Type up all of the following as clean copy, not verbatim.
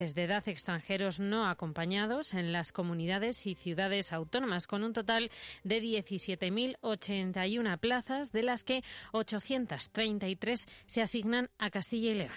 menores de edad extranjeros no acompañados en las comunidades y ciudades autónomas, con un total de 17.081 plazas, de las que 833 se asignan a Castilla y León.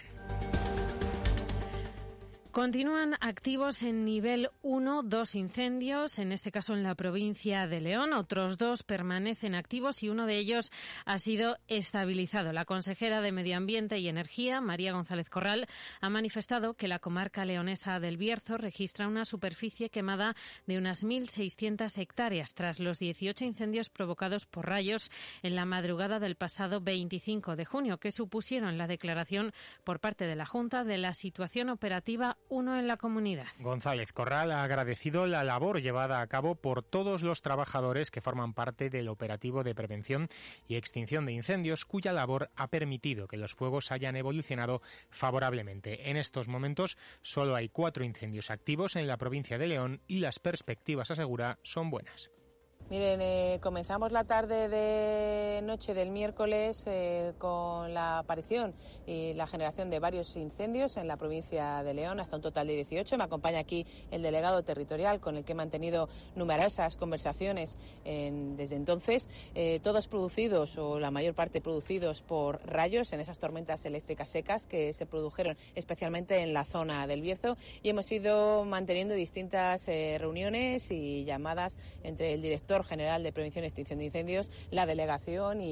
Continúan activos en nivel 1 2 incendios, en este caso en la provincia de León. Otros 2 permanecen activos y uno de ellos ha sido estabilizado. La consejera de Medio Ambiente y Energía, María González Corral, ha manifestado que la comarca leonesa del Bierzo registra una superficie quemada de unas 1.600 hectáreas tras los 18 incendios provocados por rayos en la madrugada del pasado 25 de junio, que supusieron la declaración por parte de la Junta de la situación operativa 1 en la comunidad. González Corral ha agradecido la labor llevada a cabo por todos los trabajadores que forman parte del operativo de prevención y extinción de incendios, cuya labor ha permitido que los fuegos hayan evolucionado favorablemente. En estos momentos solo hay 4 incendios activos en la provincia de León y las perspectivas, asegura, son buenas. Miren, comenzamos la tarde de noche del miércoles con la aparición y la generación de varios incendios en la provincia de León, hasta un total de 18. Me acompaña aquí el delegado territorial, con el que he mantenido numerosas conversaciones desde entonces, todos producidos, o la mayor parte producidos por rayos, en esas tormentas eléctricas secas que se produjeron especialmente en la zona del Bierzo, y hemos ido manteniendo distintas reuniones y llamadas entre el director general de Prevención y Extinción de Incendios, la delegación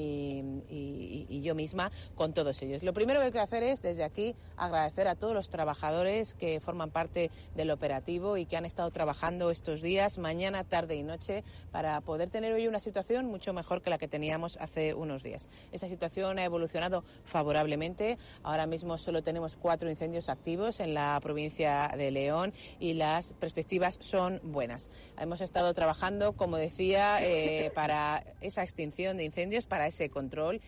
y yo misma con todos ellos. Lo primero que hay que hacer es, desde aquí, agradecer a todos los trabajadores que forman parte del operativo y que han estado trabajando estos días, mañana, tarde y noche, para poder tener hoy una situación mucho mejor que la que teníamos hace unos días. Esa situación ha evolucionado favorablemente. Ahora mismo solo tenemos 4 incendios activos en la provincia de León y las perspectivas son buenas. Hemos estado trabajando, como decía, para esa extinción de incendios, para ese control,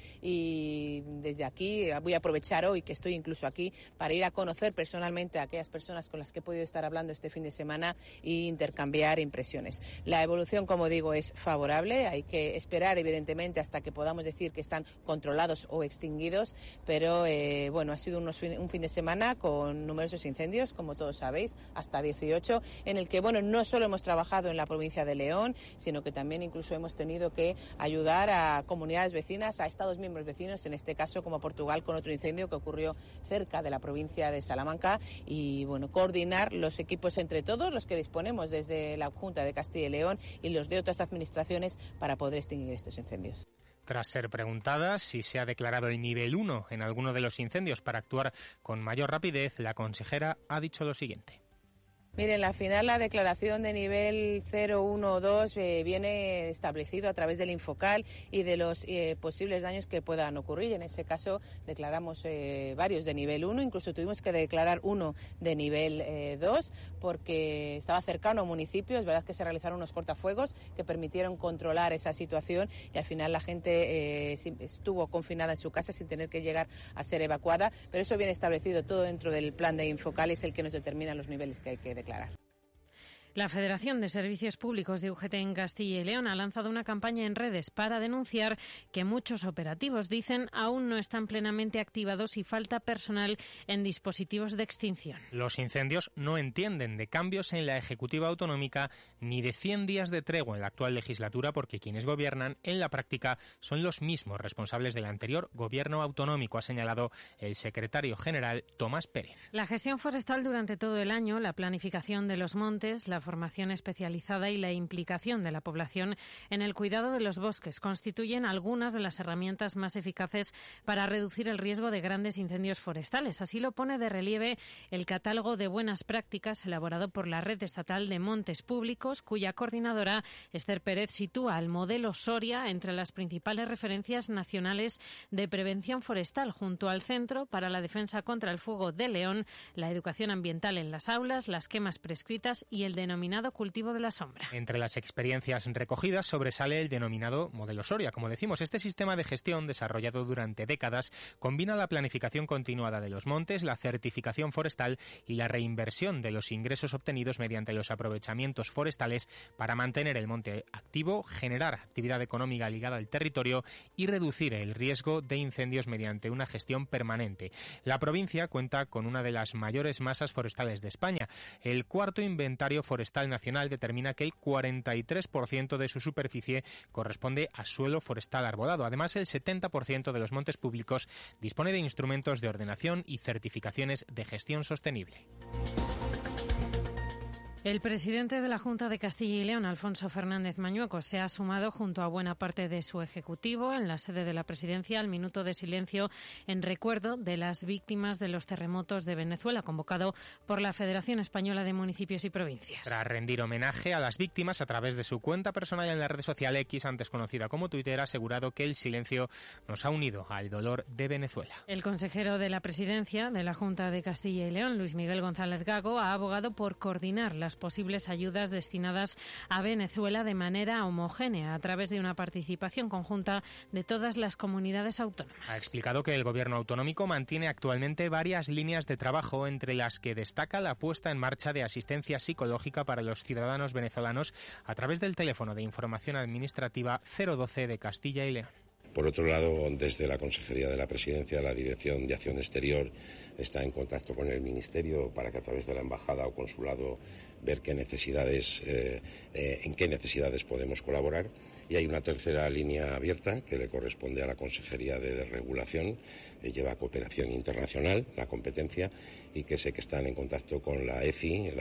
y desde aquí voy a aprovechar hoy que estoy incluso aquí para ir a conocer personalmente a aquellas personas con las que he podido estar hablando este fin de semana e intercambiar impresiones. La evolución, como digo, es favorable. Hay que esperar, evidentemente, hasta que podamos decir que están controlados o extinguidos, pero bueno, ha sido un fin de semana con numerosos incendios, como todos sabéis, hasta 18, en el que, bueno, no solo hemos trabajado en la provincia de León, sino que también incluso hemos tenido que ayudar a comunidades vecinas, a estados miembros vecinos, en este caso como Portugal, con otro incendio que ocurrió cerca de la provincia de Salamanca, y bueno, coordinar los equipos entre todos los que disponemos desde la Junta de Castilla y León y los de otras administraciones para poder extinguir estos incendios. Tras ser preguntada si se ha declarado el nivel 1 en alguno de los incendios para actuar con mayor rapidez, la consejera ha dicho lo siguiente. Miren, al final la declaración de nivel 0, 1 o 2 viene establecido a través del Infocal y de los posibles daños que puedan ocurrir. En ese caso declaramos varios de nivel 1, incluso tuvimos que declarar uno de nivel 2 porque estaba cercano a un municipio. Es verdad que se realizaron unos cortafuegos que permitieron controlar esa situación y al final la gente estuvo confinada en su casa sin tener que llegar a ser evacuada, pero eso viene establecido todo dentro del plan de Infocal y es el que nos determina los niveles que hay que declarar. La Federación de Servicios Públicos de UGT en Castilla y León ha lanzado una campaña en redes para denunciar que muchos operativos, dicen, aún no están plenamente activados y falta personal en dispositivos de extinción. Los incendios no entienden de cambios en la ejecutiva autonómica ni de 100 días de tregua en la actual legislatura, porque quienes gobiernan en la práctica son los mismos responsables del anterior gobierno autonómico, ha señalado el secretario general Tomás Pérez. La gestión forestal durante todo el año, la planificación de los montes, la formación especializada y la implicación de la población en el cuidado de los bosques constituyen algunas de las herramientas más eficaces para reducir el riesgo de grandes incendios forestales. Así lo pone de relieve el catálogo de buenas prácticas elaborado por la Red Estatal de Montes Públicos, cuya coordinadora, Esther Pérez, sitúa al modelo Soria entre las principales referencias nacionales de prevención forestal, junto al Centro para la Defensa contra el Fuego de León, la educación ambiental en las aulas, las quemas prescritas y el de denominado cultivo de la sombra. Entre las experiencias recogidas sobresale el denominado modelo Soria. Como decimos, este sistema de gestión desarrollado durante décadas combina la planificación continuada de los montes, la certificación forestal y la reinversión de los ingresos obtenidos mediante los aprovechamientos forestales para mantener el monte activo, generar actividad económica ligada al territorio y reducir el riesgo de incendios mediante una gestión permanente. La provincia cuenta con una de las mayores masas forestales de España. El cuarto inventario forestal nacional determina que el 43% de su superficie corresponde a suelo forestal arbolado. Además, el 70% de los montes públicos dispone de instrumentos de ordenación y certificaciones de gestión sostenible. El presidente de la Junta de Castilla y León, Alfonso Fernández Mañueco, se ha sumado junto a buena parte de su ejecutivo en la sede de la presidencia al minuto de silencio en recuerdo de las víctimas de los terremotos de Venezuela, convocado por la Federación Española de Municipios y Provincias. Tras rendir homenaje a las víctimas a través de su cuenta personal en la red social X, antes conocida como Twitter, ha asegurado que el silencio nos ha unido al dolor de Venezuela. El consejero de la presidencia de la Junta de Castilla y León, Luis Miguel González Gago, ha abogado por coordinar las posibles ayudas destinadas a Venezuela de manera homogénea a través de una participación conjunta de todas las comunidades autónomas. Ha explicado que el Gobierno autonómico mantiene actualmente varias líneas de trabajo, entre las que destaca la puesta en marcha de asistencia psicológica para los ciudadanos venezolanos a través del teléfono de información administrativa 012 de Castilla y León. Por otro lado, desde la Consejería de la Presidencia, la Dirección de Acción Exterior está en contacto con el Ministerio para que a través de la Embajada o Consulado ver en qué necesidades podemos colaborar. Y hay una tercera línea abierta que le corresponde a la Consejería de Regulación, lleva cooperación internacional, la competencia, y que sé que están en contacto con la ECI,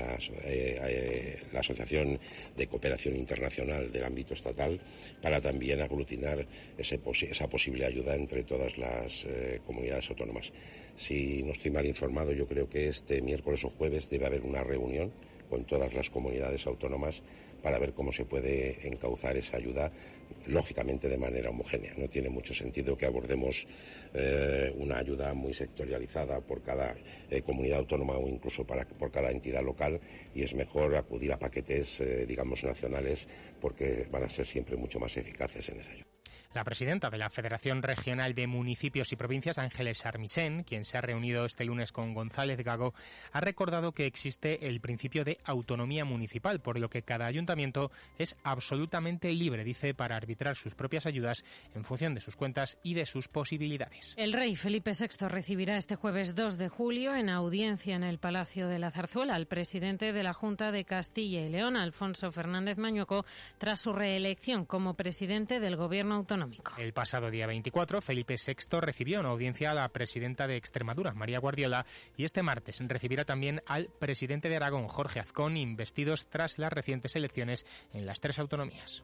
la Asociación de Cooperación Internacional del ámbito estatal, para también aglutinar esa posible ayuda entre todas las comunidades autónomas. Si no estoy mal informado, yo creo que este miércoles o jueves debe haber una reunión con todas las comunidades autónomas para ver cómo se puede encauzar esa ayuda, lógicamente de manera homogénea. No tiene mucho sentido que abordemos una ayuda muy sectorializada por cada comunidad autónoma o incluso por cada entidad local, y es mejor acudir a paquetes, nacionales, porque van a ser siempre mucho más eficaces en esa ayuda. La presidenta de la Federación Regional de Municipios y Provincias, Ángeles Armisen, quien se ha reunido este lunes con González Gago, ha recordado que existe el principio de autonomía municipal, por lo que cada ayuntamiento es absolutamente libre, dice, para arbitrar sus propias ayudas en función de sus cuentas y de sus posibilidades. El rey Felipe VI recibirá este jueves 2 de julio en audiencia en el Palacio de la Zarzuela al presidente de la Junta de Castilla y León, Alfonso Fernández Mañueco, tras su reelección como presidente del Gobierno autonómico. El pasado día 24, Felipe VI recibió una audiencia a la presidenta de Extremadura, María Guardiola, y este martes recibirá también al presidente de Aragón, Jorge Azcón, investidos tras las recientes elecciones en las tres autonomías.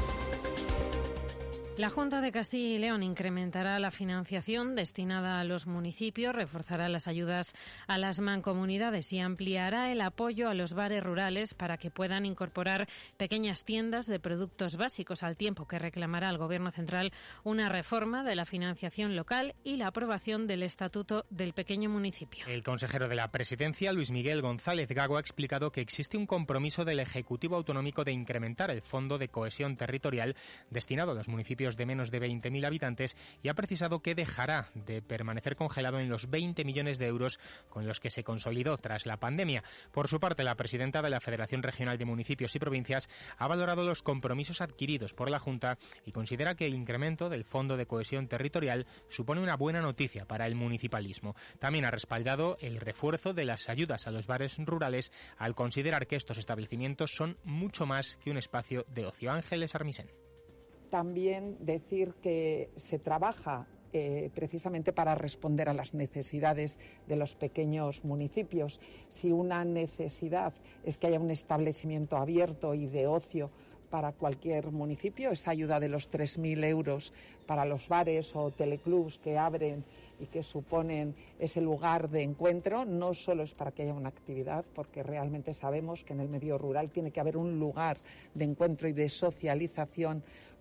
La Junta de Castilla y León incrementará la financiación destinada a los municipios, reforzará las ayudas a las mancomunidades y ampliará el apoyo a los bares rurales para que puedan incorporar pequeñas tiendas de productos básicos, al tiempo que reclamará al Gobierno central una reforma de la financiación local y la aprobación del Estatuto del Pequeño Municipio. El consejero de la Presidencia, Luis Miguel González Gago, ha explicado que existe un compromiso del Ejecutivo Autonómico de incrementar el Fondo de Cohesión Territorial destinado a los municipios de menos de 20.000 habitantes, y ha precisado que dejará de permanecer congelado en los 20 millones de euros con los que se consolidó tras la pandemia. Por su parte, la presidenta de la Federación Regional de Municipios y Provincias ha valorado los compromisos adquiridos por la Junta y considera que el incremento del Fondo de Cohesión Territorial supone una buena noticia para el municipalismo. También ha respaldado el refuerzo de las ayudas a los bares rurales, al considerar que estos establecimientos son mucho más que un espacio de ocio. Ángeles Armisen. También decir que se trabaja precisamente para responder a las necesidades de los pequeños municipios. Si una necesidad es que haya un establecimiento abierto y de ocio para cualquier municipio, esa ayuda de los 3.000 euros para los bares o teleclubs que abren y que suponen ese lugar de encuentro, no solo es para que haya una actividad, porque realmente sabemos que en el medio rural tiene que haber un lugar de encuentro y de socialización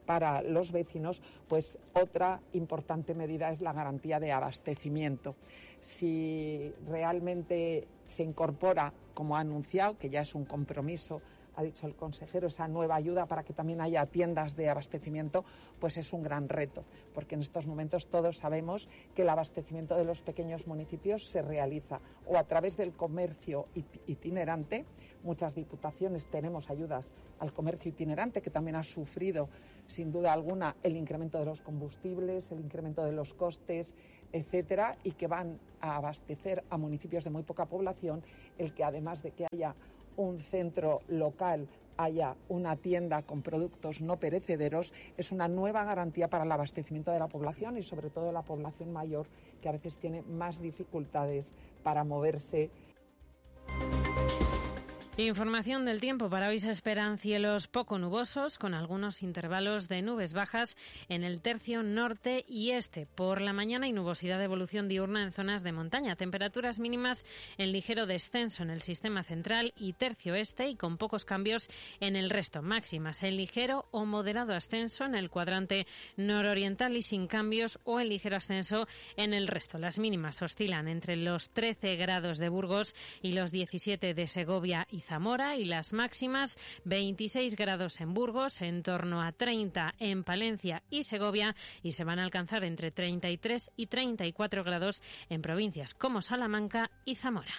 para los vecinos, pues otra importante medida es la garantía de abastecimiento. Si realmente se incorpora, como ha anunciado, que ya es un compromiso, ha dicho el consejero, esa nueva ayuda para que también haya tiendas de abastecimiento, pues es un gran reto, porque en estos momentos todos sabemos que el abastecimiento de los pequeños municipios se realiza o a través del comercio itinerante. Muchas diputaciones tenemos ayudas al comercio itinerante, que también ha sufrido, sin duda alguna, el incremento de los combustibles, el incremento de los costes, etcétera, y que van a abastecer a municipios de muy poca población, el que además de que haya un centro local, haya una tienda con productos no perecederos, es una nueva garantía para el abastecimiento de la población y sobre todo de la población mayor, que a veces tiene más dificultades para moverse. Información del tiempo. Para hoy se esperan cielos poco nubosos, con algunos intervalos de nubes bajas en el tercio norte y este. Por la mañana y nubosidad de evolución diurna en zonas de montaña. Temperaturas mínimas en ligero descenso en el sistema central y tercio este y con pocos cambios en el resto. Máximas en ligero o moderado ascenso en el cuadrante nororiental y sin cambios o en ligero ascenso en el resto. Las mínimas oscilan entre los 13 grados de Burgos y los 17 de Segovia y Zamora, y las máximas 26 grados en Burgos, en torno a 30 en Palencia y Segovia, y se van a alcanzar entre 33 y 34 grados en provincias como Salamanca y Zamora.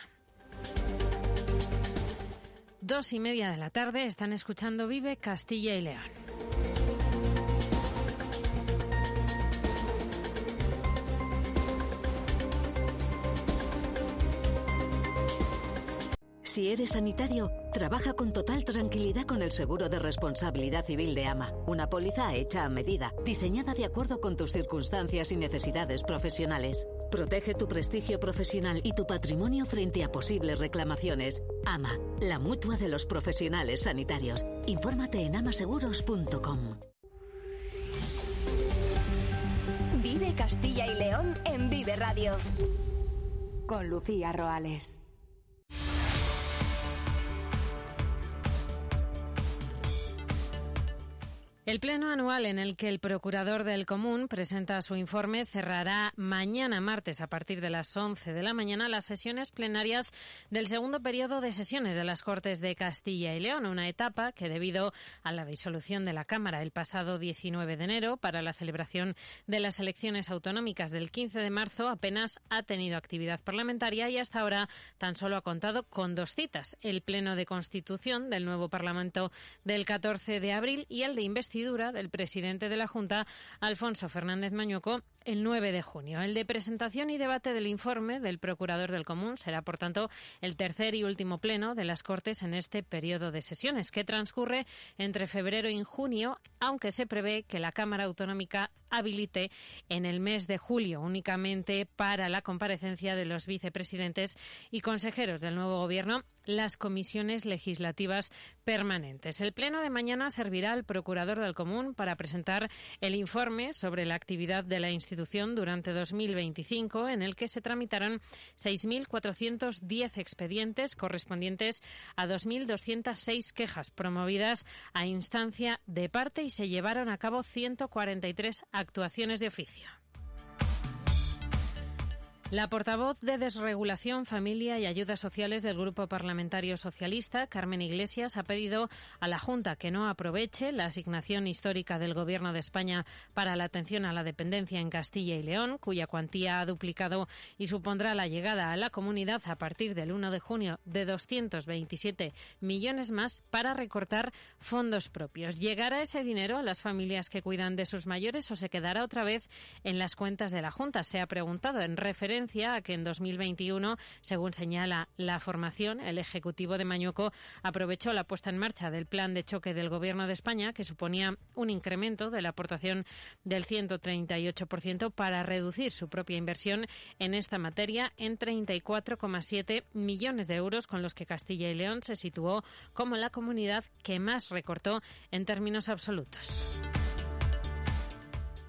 2:30 de la tarde, están escuchando Vive Castilla y León. Si eres sanitario, trabaja con total tranquilidad con el seguro de responsabilidad civil de AMA. Una póliza hecha a medida, diseñada de acuerdo con tus circunstancias y necesidades profesionales. Protege tu prestigio profesional y tu patrimonio frente a posibles reclamaciones. AMA, la mutua de los profesionales sanitarios. Infórmate en amaseguros.com. Vive Castilla y León en Vive Radio. Con Lucía Roales. El pleno anual en el que el procurador del Común presenta su informe cerrará mañana martes a partir de las 11 de la mañana las sesiones plenarias del segundo periodo de sesiones de las Cortes de Castilla y León, una etapa que debido a la disolución de la Cámara el pasado 19 de enero para la celebración de las elecciones autonómicas del 15 de marzo apenas ha tenido actividad parlamentaria y hasta ahora tan solo ha contado con 2 citas, el pleno de constitución del nuevo Parlamento del 14 de abril y el de investidura del presidente de la Junta, Alfonso Fernández Mañueco, el 9 de junio. El de presentación y debate del informe del procurador del Común será, por tanto, el tercer y último pleno de las Cortes en este periodo de sesiones, que transcurre entre febrero y junio, aunque se prevé que la Cámara Autonómica habilite en el mes de julio únicamente para la comparecencia de los vicepresidentes y consejeros del nuevo Gobierno las comisiones legislativas permanentes. El pleno de mañana servirá al procurador del Común para presentar el informe sobre la actividad de la institución durante 2025, en el que se tramitaron 6.410 expedientes correspondientes a 2.206 quejas promovidas a instancia de parte y se llevaron a cabo 143 actuaciones de oficio. La portavoz de Desregulación, Familia y Ayudas Sociales del Grupo Parlamentario Socialista, Carmen Iglesias, ha pedido a la Junta que no aproveche la asignación histórica del Gobierno de España para la atención a la dependencia en Castilla y León, cuya cuantía ha duplicado y supondrá la llegada a la comunidad a partir del 1 de junio de 227 millones más para recortar fondos propios. ¿Llegará ese dinero a las familias que cuidan de sus mayores o se quedará otra vez en las cuentas de la Junta? Se ha preguntado en referencia a que en 2021, según señala la formación, el Ejecutivo de Mañueco aprovechó la puesta en marcha del plan de choque del Gobierno de España, que suponía un incremento de la aportación del 138% para reducir su propia inversión en esta materia en 34,7 millones de euros, con los que Castilla y León se situó como la comunidad que más recortó en términos absolutos.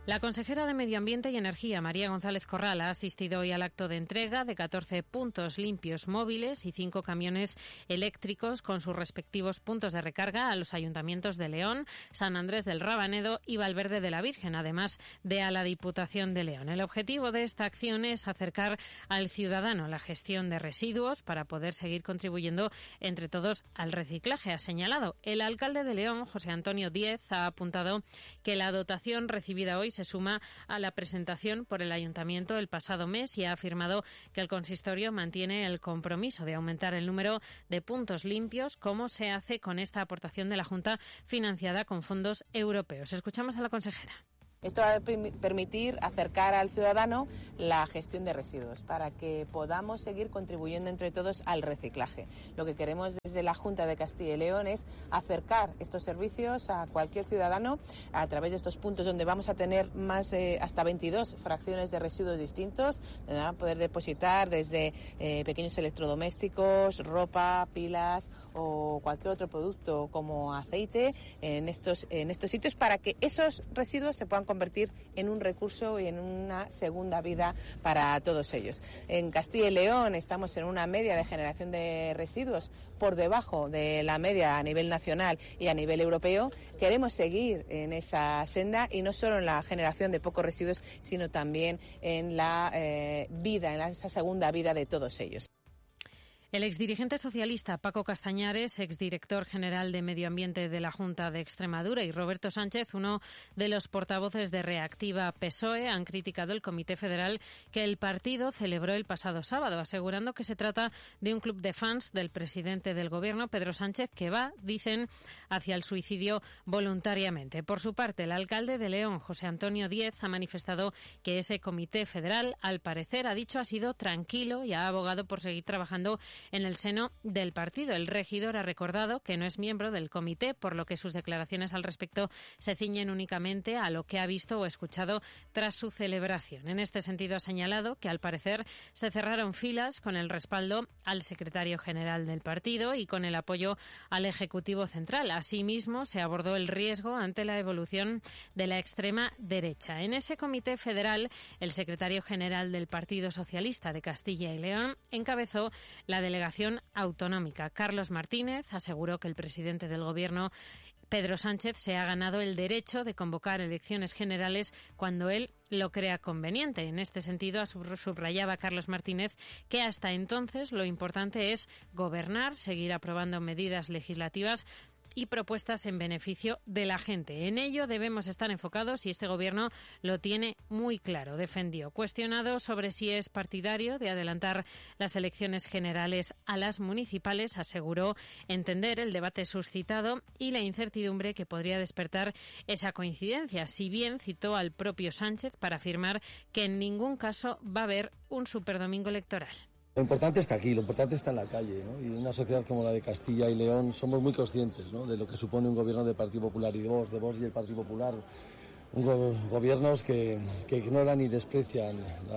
La consejera de Medio Ambiente y Energía, María González Corral, ha asistido hoy al acto de entrega de 14 puntos limpios móviles y 5 camiones eléctricos con sus respectivos puntos de recarga a los ayuntamientos de León, San Andrés del Rabanedo y Valverde de la Virgen, además de a la Diputación de León. El objetivo de esta acción es acercar al ciudadano la gestión de residuos para poder seguir contribuyendo entre todos al reciclaje, ha señalado. El alcalde de León, José Antonio Díez, ha apuntado que la dotación recibida hoy se suma a la presentación por el Ayuntamiento el pasado mes y ha afirmado que el consistorio mantiene el compromiso de aumentar el número de puntos limpios, como se hace con esta aportación de la Junta financiada con fondos europeos. Escuchamos a la consejera. Esto va a permitir acercar al ciudadano la gestión de residuos para que podamos seguir contribuyendo entre todos al reciclaje. Lo que queremos desde la Junta de Castilla y León es acercar estos servicios a cualquier ciudadano a través de estos puntos donde vamos a tener más hasta 22 fracciones de residuos distintos, donde van a poder depositar desde pequeños electrodomésticos, ropa, pilas o cualquier otro producto como aceite en estos sitios para que esos residuos se puedan convertir en un recurso y en una segunda vida para todos ellos. En Castilla y León estamos en una media de generación de residuos por debajo de la media a nivel nacional y a nivel europeo. Queremos seguir en esa senda y no solo en la generación de pocos residuos, sino también en la vida, en esa segunda vida de todos ellos. El exdirigente socialista Paco Castañares, exdirector general de Medio Ambiente de la Junta de Extremadura, y Roberto Sánchez, uno de los portavoces de Reactiva PSOE, han criticado el Comité Federal que el partido celebró el pasado sábado, asegurando que se trata de un club de fans del presidente del Gobierno, Pedro Sánchez, que va, dicen, hacia el suicidio voluntariamente. Por su parte, el alcalde de León, José Antonio Díez, ha manifestado que ese Comité Federal, al parecer, ha dicho, ha sido tranquilo y ha abogado por seguir trabajando en el seno del partido. El regidor ha recordado que no es miembro del comité, por lo que sus declaraciones al respecto se ciñen únicamente a lo que ha visto o escuchado tras su celebración. En este sentido, ha señalado que al parecer se cerraron filas con el respaldo al secretario general del partido y con el apoyo al Ejecutivo Central. Asimismo, se abordó el riesgo ante la evolución de la extrema derecha. En ese comité federal, el secretario general del Partido Socialista de Castilla y León encabezó la delegación autonómica. Carlos Martínez aseguró que el presidente del Gobierno, Pedro Sánchez, se ha ganado el derecho de convocar elecciones generales cuando él lo crea conveniente. En este sentido, subrayaba Carlos Martínez que hasta entonces lo importante es gobernar, seguir aprobando medidas legislativas y propuestas en beneficio de la gente. En ello debemos estar enfocados y este Gobierno lo tiene muy claro, defendió. Cuestionado sobre si es partidario de adelantar las elecciones generales a las municipales, aseguró entender el debate suscitado y la incertidumbre que podría despertar esa coincidencia, si bien citó al propio Sánchez para afirmar que en ningún caso va a haber un superdomingo electoral. Lo importante está aquí, lo importante está en la calle, ¿no? Y en una sociedad como la de Castilla y León somos muy conscientes, ¿no?, de lo que supone un gobierno del Partido Popular y de Vox y el Partido Popular. Gobiernos que ignoran y desprecian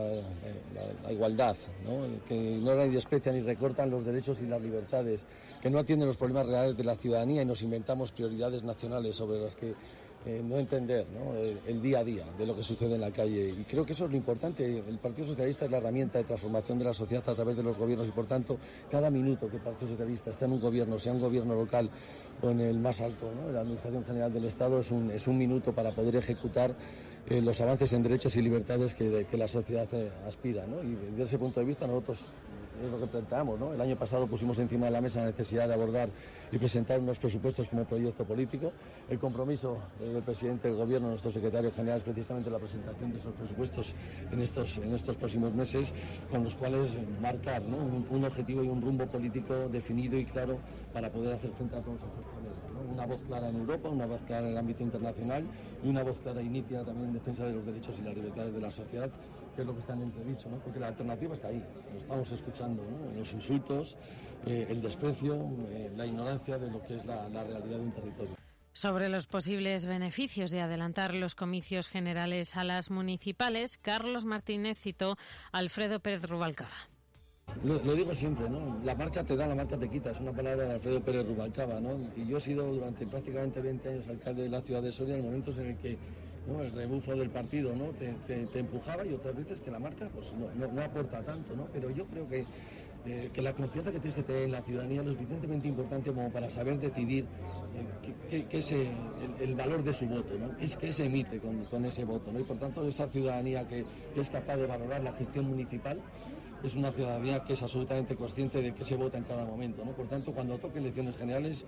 la igualdad, ¿no?, que ignoran y desprecian y recortan los derechos y las libertades, que no atienden los problemas reales de la ciudadanía y nos inventamos prioridades nacionales sobre las que no entender, ¿no?, el día a día de lo que sucede en la calle. Y creo que eso es lo importante. El Partido Socialista es la herramienta de transformación de la sociedad a través de los gobiernos y, por tanto, cada minuto que el Partido Socialista está en un gobierno, sea un gobierno local o en el más alto, ¿no?, en la Administración General del Estado, es un minuto para poder ejecutar los avances en derechos y libertades que la sociedad aspira, ¿no? Y desde ese punto de vista nosotros es lo que planteamos, ¿no? El año pasado pusimos encima de la mesa la necesidad de abordar y presentar unos presupuestos como proyecto político. El compromiso del presidente del Gobierno, nuestro secretario general, es precisamente la presentación de esos presupuestos en estos próximos meses, con los cuales marcar, ¿no?, un objetivo y un rumbo político definido y claro para poder hacer frente a todos esos problemas, ¿no? Una voz clara en Europa, una voz clara en el ámbito internacional y una voz clara y nítida también en defensa de los derechos y las libertades de la sociedad, que es lo que está en entredicho, ¿no? Porque la alternativa está ahí, lo estamos escuchando, ¿no?, los insultos, el desprecio, la ignorancia de lo que es la realidad de un territorio. Sobre los posibles beneficios de adelantar los comicios generales a las municipales, Carlos Martínez citó a Alfredo Pérez Rubalcaba. Lo digo siempre, ¿no? La marca te da, la marca te quita. Es una palabra de Alfredo Pérez Rubalcaba, ¿no? Y yo he sido durante prácticamente 20 años alcalde de la ciudad de Soria en momentos en el que ¿no? El rebufo del partido, ¿no? te empujaba, y otras veces que la marca pues no aporta tanto, ¿no? Pero yo creo que la confianza que tienes que tener en la ciudadanía es lo suficientemente importante como para saber decidir qué es el valor de su voto, ¿no? ¿Qué se emite con ese voto, ¿no? Y por tanto esa ciudadanía que es capaz de valorar la gestión municipal es una ciudadanía que es absolutamente consciente de qué se vota en cada momento, ¿no? Por tanto, cuando toque elecciones generales,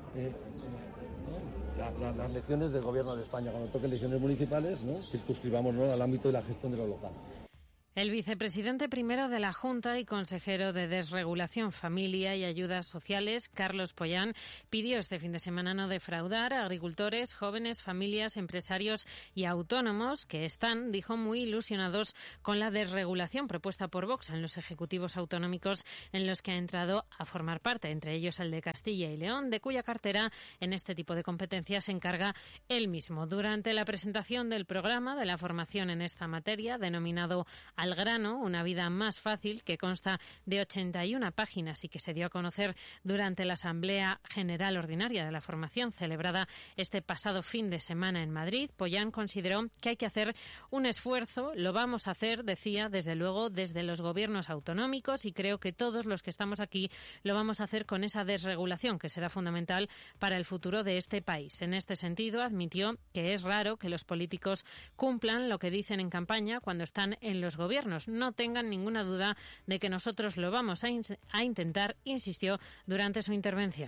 las elecciones del Gobierno de España, cuando toque elecciones municipales, ¿no? Circunscribamos, ¿no?, al ámbito de la gestión de lo local. El vicepresidente primero de la Junta y consejero de Desregulación, Familia y Ayudas Sociales, Carlos Pollán, pidió este fin de semana no defraudar a agricultores, jóvenes, familias, empresarios y autónomos que están, dijo, muy ilusionados con la desregulación propuesta por Vox en los ejecutivos autonómicos en los que ha entrado a formar parte, entre ellos el de Castilla y León, de cuya cartera en este tipo de competencias se encarga él mismo. Durante la presentación del programa de la formación en esta materia, denominado Al grano, una vida más fácil, que consta de 81 páginas y que se dio a conocer durante la Asamblea General Ordinaria de la Formación celebrada este pasado fin de semana en Madrid, Pollán consideró que hay que hacer un esfuerzo, lo vamos a hacer, decía, desde luego, desde los gobiernos autonómicos, y creo que todos los que estamos aquí lo vamos a hacer con esa desregulación que será fundamental para el futuro de este país. En este sentido, admitió que es raro que los políticos cumplan lo que dicen en campaña cuando están en los gobiernos. No tengan ninguna duda de que nosotros lo vamos a intentar, insistió durante su intervención.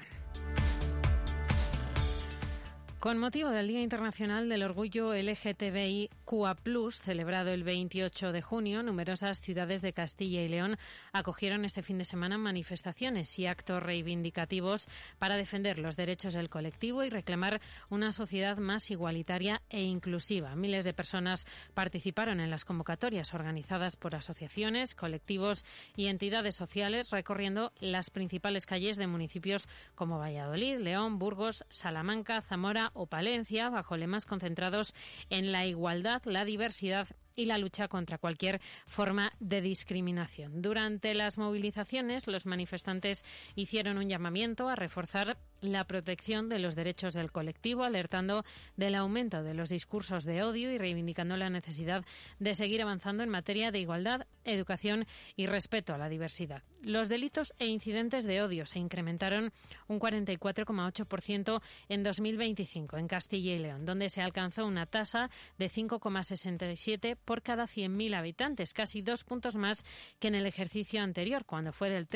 Con motivo del Día Internacional del Orgullo LGTBIQA+, celebrado el 28 de junio, numerosas ciudades de Castilla y León acogieron este fin de semana manifestaciones y actos reivindicativos para defender los derechos del colectivo y reclamar una sociedad más igualitaria e inclusiva. Miles de personas participaron en las convocatorias organizadas por asociaciones, colectivos y entidades sociales, recorriendo las principales calles de municipios como Valladolid, León, Burgos, Salamanca, Zamora o Palencia, bajo lemas concentrados en la igualdad, la diversidad y la lucha contra cualquier forma de discriminación. Durante las movilizaciones, los manifestantes hicieron un llamamiento a reforzar la protección de los derechos del colectivo, alertando del aumento de los discursos de odio y reivindicando la necesidad de seguir avanzando en materia de igualdad, educación y respeto a la diversidad. Los delitos e incidentes de odio se incrementaron un 44,8% en 2025 en Castilla y León, donde se alcanzó una tasa de 5,67 por cada 100.000 habitantes, casi 2 puntos más que en el ejercicio anterior, cuando fue del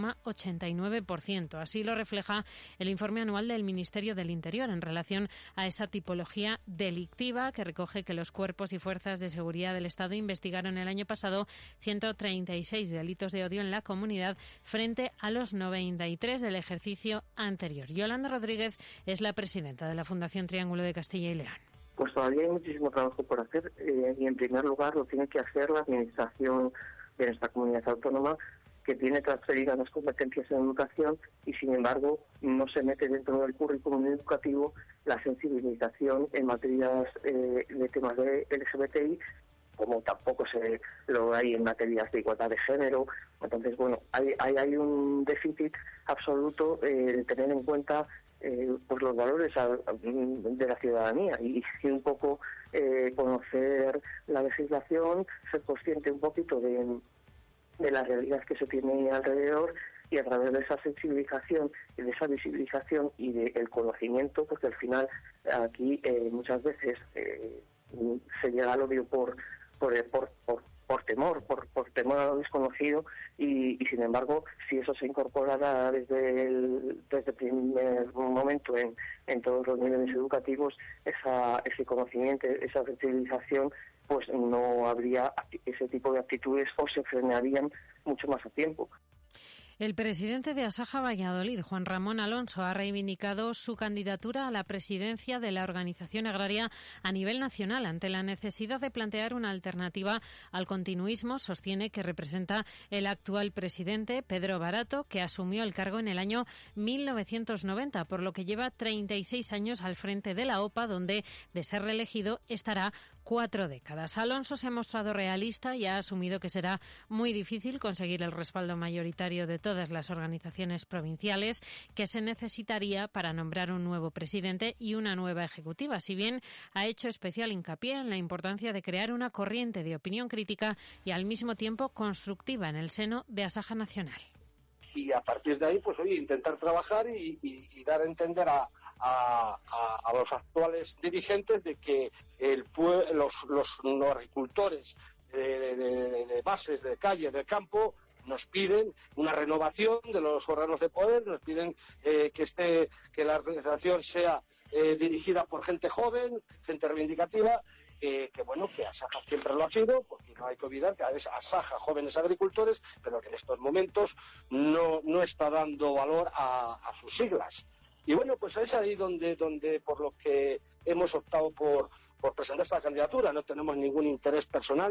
3,89%. Así lo refleja el informe anual del Ministerio del Interior en relación a esa tipología delictiva, que recoge que los cuerpos y fuerzas de seguridad del Estado investigaron el año pasado 136 delitos de odio en la comunidad frente a los 93 del ejercicio anterior. Yolanda Rodríguez es la presidenta de la Fundación Triángulo de Castilla y León. Pues todavía hay muchísimo trabajo por hacer y en primer lugar lo tiene que hacer la Administración de nuestra comunidad autónoma, que tiene transferidas las competencias en educación y sin embargo no se mete dentro del currículum educativo la sensibilización en materias de temas de LGBTI, como tampoco se lo hay en materias de igualdad de género. Entonces, bueno, hay un déficit absoluto de tener en cuenta pues los valores de la ciudadanía y un poco conocer la legislación, ser consciente un poquito de las realidades que se tiene alrededor, y a través de esa sensibilización y de esa visibilización y del conocimiento, porque al final aquí muchas veces se llega al odio por temor a lo desconocido y sin embargo, si eso se incorporara desde el primer momento en todos los niveles educativos, ese conocimiento, esa sensibilización, pues no habría ese tipo de actitudes o se frenarían mucho más a tiempo. El presidente de Asaja Valladolid, Juan Ramón Alonso, ha reivindicado su candidatura a la presidencia de la organización agraria a nivel nacional ante la necesidad de plantear una alternativa al continuismo, sostiene, que representa el actual presidente, Pedro Barato, que asumió el cargo en el año 1990, por lo que lleva 36 años al frente de la OPA, donde, de ser reelegido, estará 4 décadas. Alonso se ha mostrado realista y ha asumido que será muy difícil conseguir el respaldo mayoritario de todas las organizaciones provinciales que se necesitaría para nombrar un nuevo presidente y una nueva ejecutiva, si bien ha hecho especial hincapié en la importancia de crear una corriente de opinión crítica y al mismo tiempo constructiva en el seno de Asaja Nacional. Y a partir de ahí, pues oye, intentar trabajar y dar a entender a los actuales dirigentes de que los agricultores de bases, de calle, de campo, nos piden una renovación de los órganos de poder, nos piden que la organización sea dirigida por gente joven, gente reivindicativa, que Asaja siempre lo ha sido, porque no hay que olvidar que es Asaja Jóvenes Agricultores, pero que en estos momentos no está dando valor a sus siglas. Y bueno, pues es ahí donde por lo que hemos optado por presentar esta candidatura. No tenemos ningún interés personal,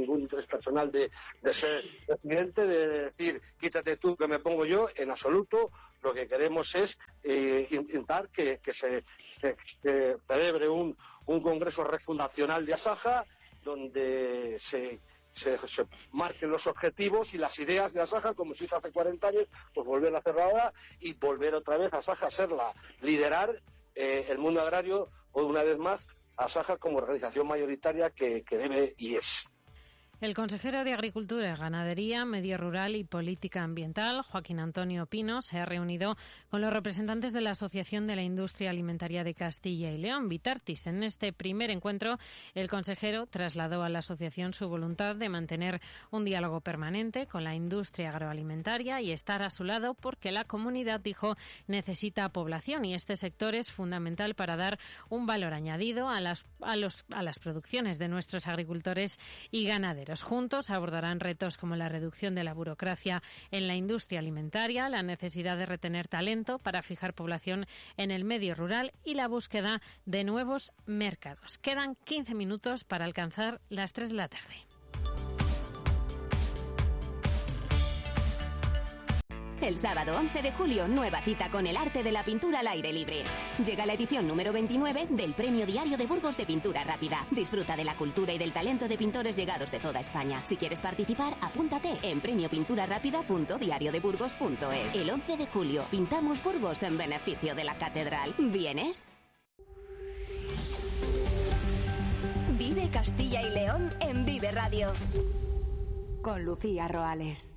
de ser presidente, de decir, quítate tú que me pongo yo, en absoluto. Lo que queremos es intentar que se celebre un congreso refundacional de Asaja, donde se marquen los objetivos y las ideas de Asaja, como se hizo hace 40 años, pues volver a hacerlo ahora y volver otra vez a Asaja a liderar el mundo agrario, o una vez más, Asaja como organización mayoritaria que debe y es. El consejero de Agricultura, Ganadería, Medio Rural y Política Ambiental, Joaquín Antonio Pino, se ha reunido con los representantes de la Asociación de la Industria Alimentaria de Castilla y León, Vitartis. En este primer encuentro, el consejero trasladó a la asociación su voluntad de mantener un diálogo permanente con la industria agroalimentaria y estar a su lado porque la comunidad, dijo, necesita población y este sector es fundamental para dar un valor añadido a las producciones de nuestros agricultores y ganaderos. Juntos abordarán retos como la reducción de la burocracia en la industria alimentaria, la necesidad de retener talento para fijar población en el medio rural y la búsqueda de nuevos mercados. Quedan 15 minutos para alcanzar las 3 de la tarde. El sábado 11 de julio, nueva cita con el arte de la pintura al aire libre. Llega la edición número 29 del Premio Diario de Burgos de Pintura Rápida. Disfruta de la cultura y del talento de pintores llegados de toda España. Si quieres participar, apúntate en premiopinturarápida.diariodeburgos.es. El 11 de julio, pintamos Burgos en beneficio de la catedral. ¿Vienes? Vive Castilla y León en Vive Radio. Con Lucía Roales.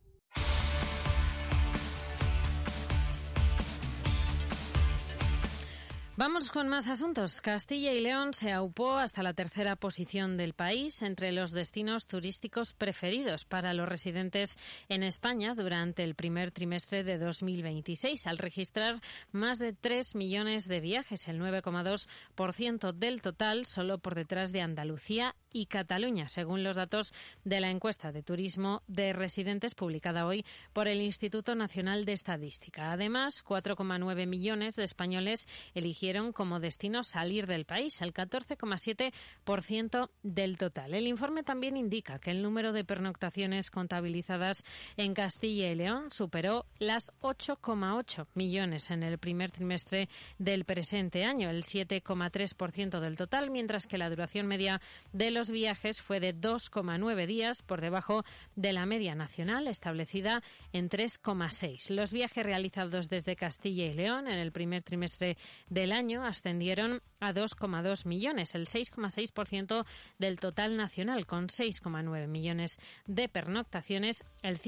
Vamos con más asuntos. Castilla y León se aupó hasta la tercera posición del país entre los destinos turísticos preferidos para los residentes en España durante el primer trimestre de 2026, al registrar más de 3 millones de viajes, el 9,2% del total, solo por detrás de Andalucía y Cataluña, según los datos de la encuesta de turismo de residentes publicada hoy por el Instituto Nacional de Estadística. Además, 4,9 millones de españoles eligieron como destino salir del país, el 14,7% del total. El informe también indica que el número de pernoctaciones contabilizadas en Castilla y León superó las 8,8 millones en el primer trimestre del presente año, el 7,3% del total, mientras que la duración media de los viajes fue de 2,9 días, por debajo de la media nacional establecida en 3,6. Los viajes realizados desde Castilla y León en el primer trimestre del año ascendieron a 2,2 millones, el 6,6% del total nacional, con 6,9 millones de pernoctaciones, el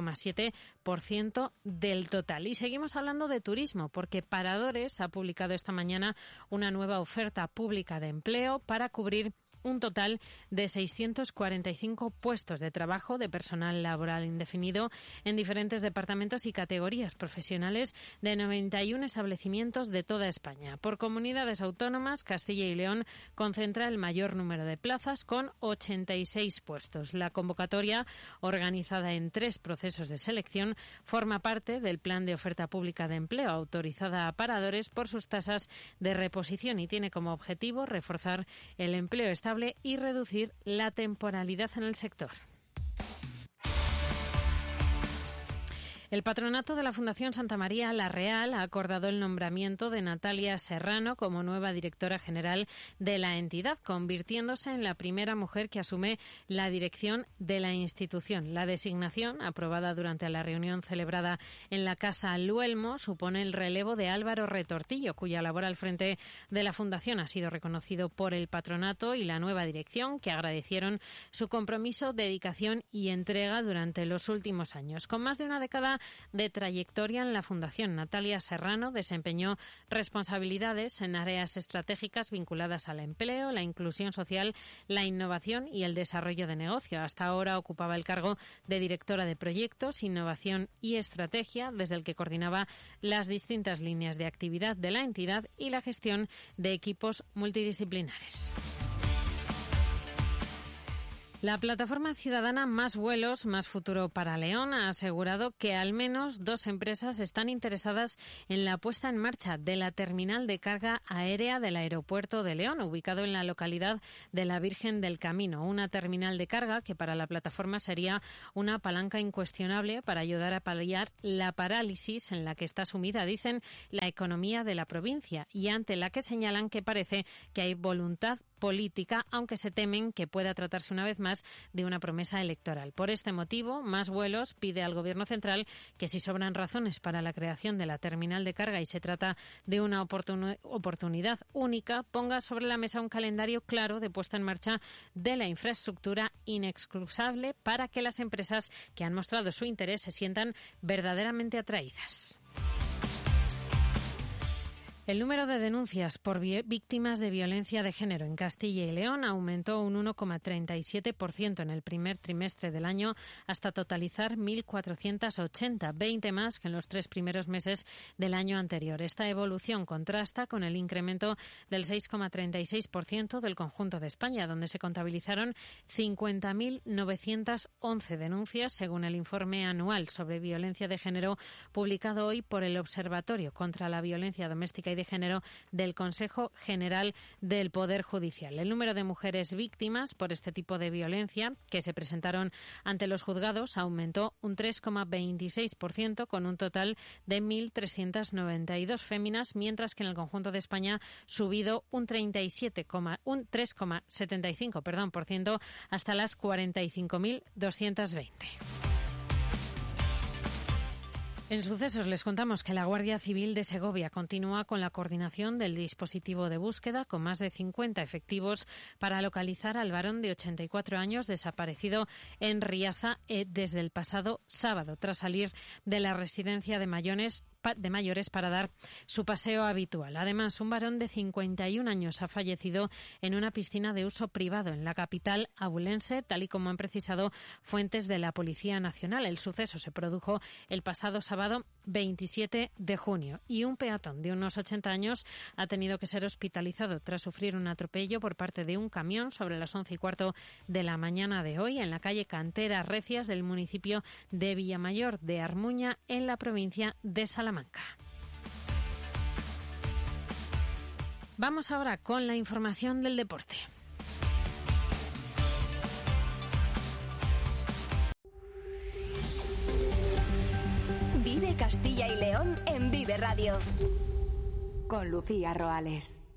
5,7% del total. Y seguimos hablando de turismo, porque Paradores ha publicado esta mañana una nueva oferta pública de empleo para cubrir un total de 645 puestos de trabajo de personal laboral indefinido en diferentes departamentos y categorías profesionales de 91 establecimientos de toda España. Por comunidades autónomas, Castilla y León concentra el mayor número de plazas con 86 puestos. La convocatoria, organizada en 3 procesos de selección, forma parte del Plan de Oferta Pública de Empleo autorizada a Paradores por sus tasas de reposición y tiene como objetivo reforzar el empleo estable y reducir la temporalidad en el sector. El patronato de la Fundación Santa María La Real ha acordado el nombramiento de Natalia Serrano como nueva directora general de la entidad, convirtiéndose en la primera mujer que asume la dirección de la institución. La designación, aprobada durante la reunión celebrada en la Casa Luelmo, supone el relevo de Álvaro Retortillo, cuya labor al frente de la Fundación ha sido reconocido por el patronato y la nueva dirección, que agradecieron su compromiso, dedicación y entrega durante los últimos años. Con más de una década de trayectoria en la Fundación, Natalia Serrano desempeñó responsabilidades en áreas estratégicas vinculadas al empleo, la inclusión social, la innovación y el desarrollo de negocio. Hasta ahora ocupaba el cargo de directora de proyectos, innovación y estrategia, desde el que coordinaba las distintas líneas de actividad de la entidad y la gestión de equipos multidisciplinares. La plataforma ciudadana Más Vuelos, Más Futuro para León ha asegurado que al menos 2 empresas están interesadas en la puesta en marcha de la terminal de carga aérea del aeropuerto de León, ubicado en la localidad de la Virgen del Camino. Una terminal de carga que para la plataforma sería una palanca incuestionable para ayudar a paliar la parálisis en la que está sumida, dicen, la economía de la provincia, y ante la que señalan que parece que hay voluntad política, aunque se temen que pueda tratarse una vez más de una promesa electoral. Por este motivo, Más Vuelos pide al Gobierno central que, si sobran razones para la creación de la terminal de carga y se trata de una oportunidad única, ponga sobre la mesa un calendario claro de puesta en marcha de la infraestructura inexcusable para que las empresas que han mostrado su interés se sientan verdaderamente atraídas. El número de denuncias por víctimas de violencia de género en Castilla y León aumentó un 1,37% en el primer trimestre del año hasta totalizar 1.480, 20 más que en los 3 primeros meses del año anterior. Esta evolución contrasta con el incremento del 6,36% del conjunto de España, donde se contabilizaron 50.911 denuncias, según el informe anual sobre violencia de género publicado hoy por el Observatorio contra la Violencia Doméstica y de Género del Consejo General del Poder Judicial. El número de mujeres víctimas por este tipo de violencia que se presentaron ante los juzgados aumentó un 3,26%, con un total de 1.392 féminas, mientras que en el conjunto de España ha subido un 3,75% hasta las 45.220. En sucesos les contamos que la Guardia Civil de Segovia continúa con la coordinación del dispositivo de búsqueda con más de 50 efectivos para localizar al varón de 84 años desaparecido en Riaza desde el pasado sábado, tras salir de la residencia de mayores para dar su paseo habitual. Además, un varón de 51 años ha fallecido en una piscina de uso privado en la capital abulense, tal y como han precisado fuentes de la Policía Nacional. El suceso se produjo el pasado sábado 27 de junio y un peatón de unos 80 años ha tenido que ser hospitalizado tras sufrir un atropello por parte de un camión sobre las 11:15 de la mañana de hoy en la calle Cantera Recias del municipio de Villamayor de Armuña, en la provincia de Salamanca. Vamos ahora con la información del deporte. Vive Castilla y León en Vive Radio. Con Lucía Roales.